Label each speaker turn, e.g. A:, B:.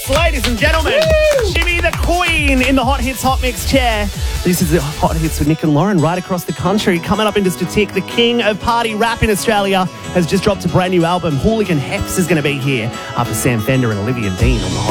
A: Yes, ladies and gentlemen, Jimmy the Queen in the Hot Hits Hot Mix chair. This is the Hot Hits with Nick and Lauren right across the country. Coming up in just a tick, the king of party rap in Australia has just dropped a brand new album. Hooligan Heps is going to be here after Sam Fender and Olivia Dean on the Hot